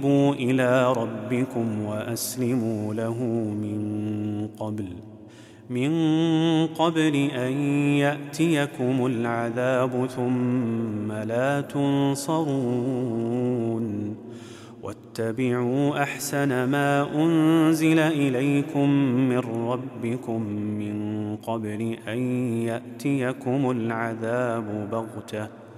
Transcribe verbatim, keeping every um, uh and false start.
وَأَنِيبُوا إِلَىٰ رَبِّكُمْ وَأَسْلِمُوا لَهُ مِن قَبْلُ مِن قَبْلِ أَن يَأْتِيَكُمُ الْعَذَابُ ثُمَّ لَا تُنصَرُونَ وَاتَّبِعُوا أَحْسَنَ مَا أُنزِلَ إِلَيْكُم مِّن رَّبِّكُم مِّن قَبْلِ أَن يَأْتِيَكُمُ الْعَذَابُ بَغْتَةً